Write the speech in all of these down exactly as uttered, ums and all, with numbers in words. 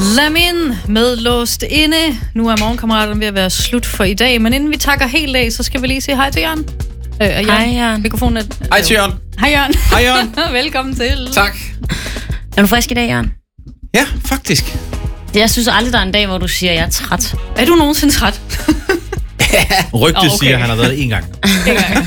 Lad mig ind med låst inde. Nu er morgenkammeraterne ved at være slut for i dag, men inden vi takker helt af, så skal vi lige sige hej til Jørgen. Øh, Jørgen. Hej Jørgen. Mikrofonen er... Hej til Jørgen. Hej Jørgen. Hej Jørgen. Velkommen til. Tak. Er du frisk i dag, Jørgen? Ja, faktisk. Jeg synes aldrig, der er en dag, hvor du siger, at jeg er træt. Er du nogensinde træt? Rygte oh, okay. siger, at han har været det en gang. En gang.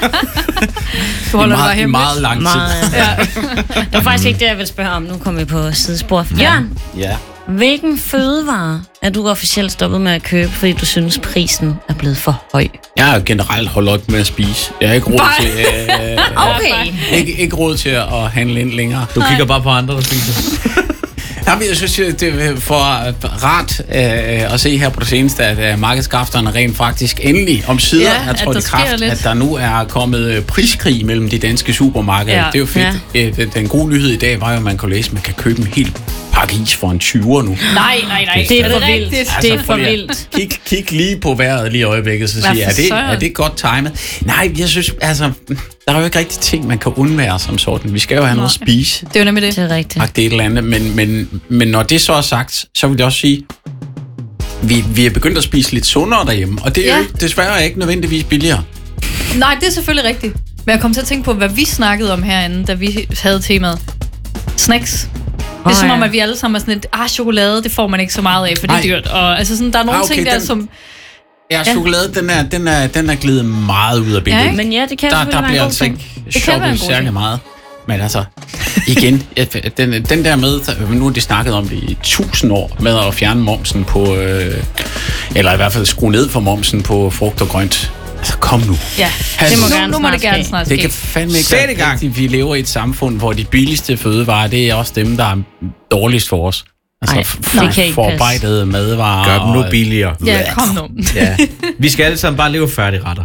Du holder meget, dig hemmeligt. meget lang tid. Meget, ja. Det var faktisk ikke det, jeg ville spørge om. Nu kommer vi på sidespor. Ja. Jørgen, Ja. hvilken fødevare er du officielt stoppet med at købe, fordi du synes, prisen er blevet for høj? Jeg har generelt holdt op med at spise. Jeg har ikke råd Bye. til, øh, Okay. ikke, ikke råd til at handle ind længere. Du kigger bare på andre, der spiser. Jamen, jeg synes, det er for rart øh, at se her på det seneste, at øh, markedskræfterne rent faktisk endelig om sider Ja, er trådt at i der kraft, sker lidt. at der nu er kommet øh, priskrig mellem de danske supermarkeder. Ja. Det er jo fedt. Ja. Øh, den, den gode nyhed i dag var jo, at man kunne læse, at man kan købe en hel pakke is for en tyver nu. Nej, nej, nej. Det er det for vildt. rigtigt? Det er Altså, for prøv lige at vildt. Kig, kig lige på vejret lige i øjeblikket, så Hvad siger jeg, er for det, søren? er det godt timet? Nej, jeg synes, altså, der er jo ikke rigtig ting, man kan undvære som sådan. Vi skal jo have noget at spise. Det er jo nemlig det. Det er rigtigt. Det er et eller andet, men, men, men når det så er sagt, så vil jeg også sige, vi, vi er begyndt at spise lidt sundere derhjemme, og det er Ja. jo desværre ikke nødvendigvis billigere. Nej, det er selvfølgelig rigtigt. Men jeg kom til at tænke på, hvad vi snakkede om herinde, da vi havde temaet. Snacks. Det er Åh, som ja. om, at vi alle sammen er sådan et, ah, chokolade, det får man ikke så meget af, for det er Nej. dyrt. Og altså sådan, der er nogle Ah, okay, ting der, den- som... Ja, chokolade, den er, den er, den er glidet meget ud af billedet. ikke? Men ja, det kan der, selvfølgelig der være bliver en god altså ting. ikke kan være en shoppet god særlig ting. meget. Men altså, igen, den, den der med, nu har de snakket om det i tusind år, med at fjerne momsen på, øh, eller i hvert fald skrue ned for momsen på frugt og grønt. Altså, kom nu. Ja, Det må nu, gerne nu må det snart gerne ske. snart Det ske. kan fandme ikke Sæt være i gang. rigtigt. Vi lever i et samfund, hvor de billigste fødevarer, det er også dem, der er dårligst for os. Altså Ej, f- det kan ikke forarbejdede madvarer. Gør dem nu og- billigere. Ja, kom nu. Ja. Vi skal alle sammen bare leve færdige retter.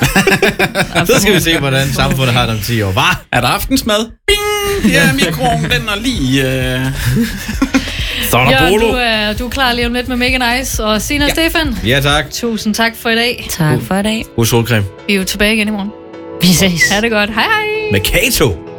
Så skal vi se, hvordan samfundet har det om ti år. Hva? Er der aftensmad? Bing! Ja, mikroen, den er lige... Øh... Så er der Jørgen, polo. du er, du er klar lige om lidt med Mega Nice. Og Sina og Ja. Stefan, Ja, tak. tusind tak for i dag. Tak for i dag. God solcreme. Vi er jo tilbage igen i morgen. Vi ses. Ha' det godt. Hej hej. Med Kato.